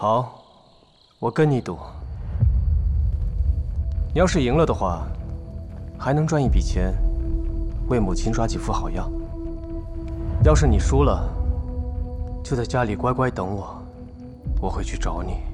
好，我跟你赌。你要是赢了的话，还能赚一笔钱，为母亲抓几副好样。要是你输了，就在家里乖乖等我，我会去找你。